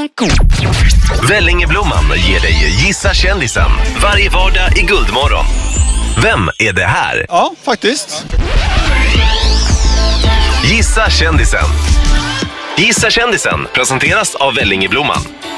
Vällingeblomman ger dig Gissa kändisen varje vardag i Guldmorgon. Vem är det här? Ja, faktiskt. Gissa kändisen. Gissa kändisen presenteras av Vällingeblomman.